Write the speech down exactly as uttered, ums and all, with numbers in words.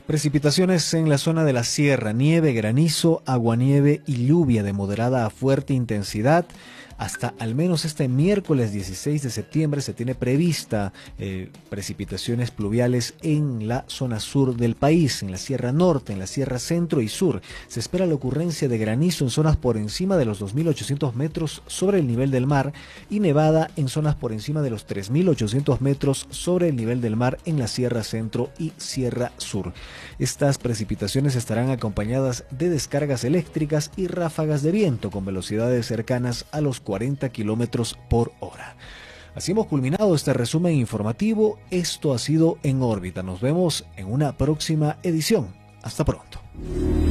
Precipitaciones en la zona de la sierra, nieve, granizo, aguanieve y lluvia de moderada a fuerte intensidad. Hasta al menos este miércoles dieciséis de septiembre se tiene prevista eh, precipitaciones pluviales en la zona sur del país, en la Sierra Norte, en la Sierra Centro y Sur. Se espera la ocurrencia de granizo en zonas por encima de los dos mil ochocientos metros sobre el nivel del mar y nevada en zonas por encima de los tres mil ochocientos metros sobre el nivel del mar en la Sierra Centro y Sierra Sur. Estas precipitaciones estarán acompañadas de descargas eléctricas y ráfagas de viento con velocidades cercanas a los cuarenta kilómetros por hora. Así hemos culminado este resumen informativo. Esto ha sido En órbita. Nos vemos en una próxima edición. Hasta pronto.